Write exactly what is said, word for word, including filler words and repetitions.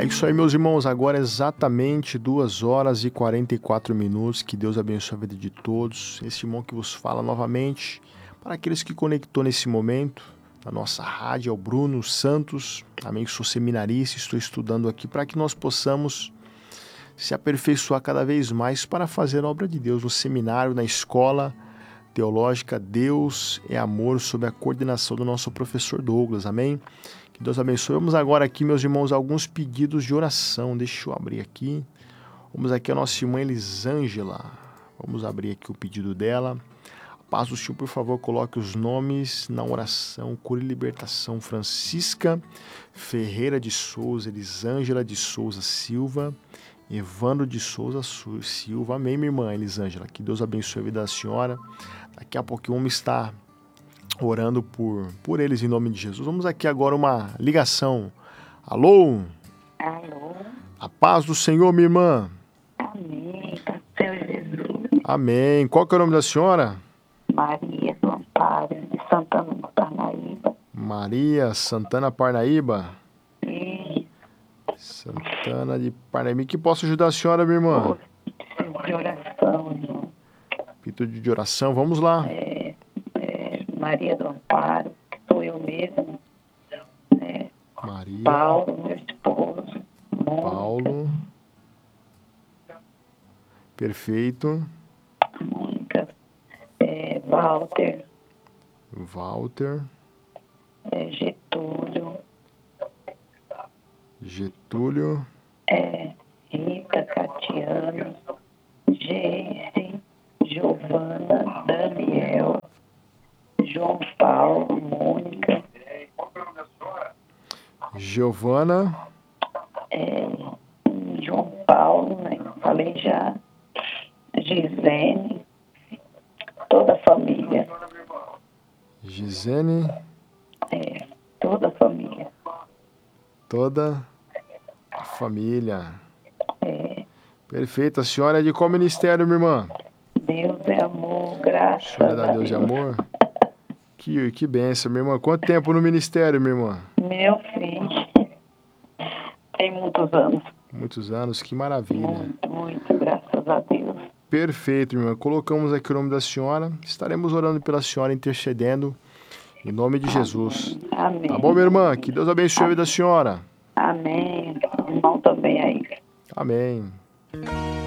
É isso aí, meus irmãos. Agora é exatamente duas horas e quarenta e quatro minutos. Que Deus abençoe a vida de todos. Esse irmão que vos fala novamente, para aqueles que conectou nesse momento, na nossa rádio, é o Bruno Santos. Amém, sou seminarista, estou estudando aqui para que nós possamos se aperfeiçoar cada vez mais para fazer a obra de Deus no seminário, na escola teológica. Deus é amor, sob a coordenação do nosso professor Douglas. Amém? Que Deus abençoe. Vamos agora aqui, meus irmãos, alguns pedidos de oração. Deixa eu abrir aqui. Vamos aqui a nossa irmã Elisângela. Vamos abrir aqui o pedido dela. A paz do Senhor, por favor, coloque os nomes na oração. Cura e libertação. Francisca Ferreira de Souza, Elisângela de Souza Silva, Evandro de Souza Silva. Amém, minha irmã Elisângela. Que Deus abençoe a vida da senhora. Daqui a pouco vamos estar orando por, por eles em nome de Jesus. Vamos aqui agora uma ligação. Alô? Alô? A paz do Senhor, minha irmã. Amém. Senhor Jesus. Amém. Qual que é o nome da senhora? Maria do Amparo, de Santana do Parnaíba. Maria Santana Parnaíba. E Santana de Parnaíba. Que posso ajudar a senhora, minha irmã? de oração, irmão. Pedido de oração. Vamos lá. É, é, Maria do Amparo, que sou eu mesmo. É, Maria. Paulo, meu esposo. Mônica, Paulo. Perfeito. Mônica. É, Walter. Walter. É, Getúlio. Getúlio. É, Rita, Catiano. Geice. Giovana. Daniel. João Paulo. Mônica. Giovana. É, João Paulo, né? Falei já. Gisene. Toda a família. Gisene. É, toda a família. Toda a família. É, Perfeito. A senhora é de qual ministério, minha irmã? Deus é amor, A graças senhora é da a Deus de Deus. amor? Que, que bênção, minha irmã. Quanto tempo no ministério, minha irmã? Meu filho, tem muitos anos. Muitos anos. Que maravilha. Muito, muito, graças a Deus. Perfeito, minha irmã. Colocamos aqui o nome da senhora. Estaremos orando pela senhora, intercedendo em nome de Jesus. Amém. Tá bom, minha irmã? Que Deus abençoe a vida da senhora. Amém. Irmão também aí. Amém.